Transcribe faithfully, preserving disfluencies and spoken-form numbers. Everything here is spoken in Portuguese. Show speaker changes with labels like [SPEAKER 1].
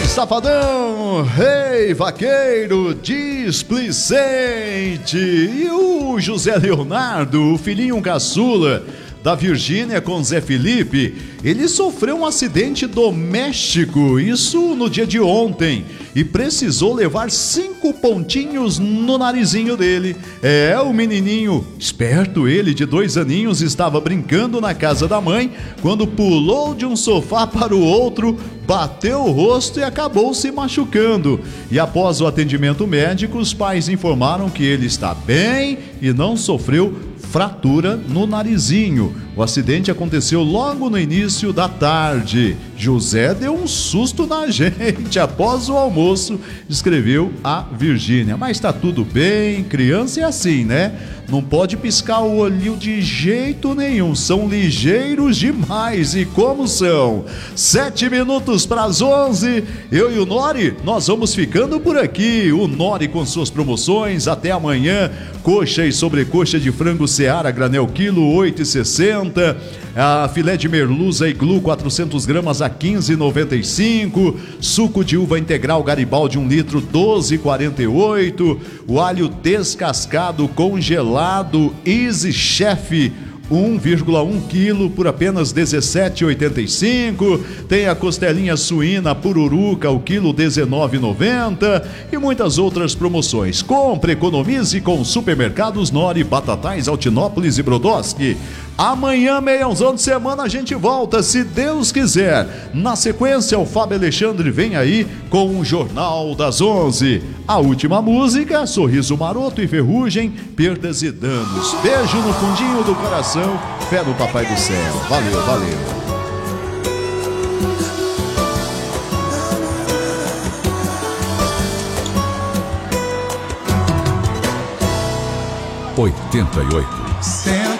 [SPEAKER 1] Safadão, rei, vaqueiro, displicente. E o José Leonardo, o filhinho caçula da Virgínia com Zé Felipe, ele sofreu um acidente doméstico, isso no dia de ontem, e precisou levar cinco pontinhos no narizinho dele. É, o menininho, esperto ele, de dois aninhos, estava brincando na casa da mãe, quando pulou de um sofá para o outro, bateu o rosto e acabou se machucando. E após o atendimento médico, os pais informaram que ele está bem e não sofreu fratura no narizinho. O acidente aconteceu logo no início da tarde. José deu um susto na gente após o almoço, escreveu a Virgínia. Mas tá tudo bem, criança é assim, né? Não pode piscar o olho de jeito nenhum, são ligeiros demais. E como são? Sete minutos para as onze, eu e o Nori, nós vamos ficando por aqui. O Nori com suas promoções, até amanhã. Coxa e sobrecoxa de frango Seara, granel quilo, oito e sessenta. A filé de merluza Iglu, quatrocentas gramas a quinze e noventa e cinco. Suco de uva integral Garibaldi, um litro, doze e quarenta e oito. O alho descascado congelado Easy Chef, um vírgula um quilo por apenas dezessete e oitenta e cinco. Tem a costelinha suína pururuca, o quilo dezenove e noventa, e muitas outras promoções. Compre, economize com Supermercados Nori, Batatais, Altinópolis e Brodowski. Amanhã, meiãozão de semana, a gente volta, se Deus quiser. Na sequência, o Fábio Alexandre vem aí com o Jornal das onze. A última música, Sorriso Maroto e Ferrugem, Perdas e Danos. Beijo no fundinho do coração, fé no Papai do Céu. Valeu, valeu.
[SPEAKER 2] oitenta e oito